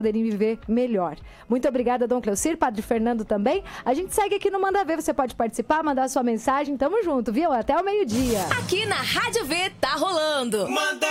poderem viver melhor. Muito obrigada, Dom Cleocir, Padre Fernando também. A gente segue aqui no Manda Ver, você pode participar, mandar sua mensagem, tamo junto, viu? Até o meio-dia. Aqui na Rádio V tá rolando. Manda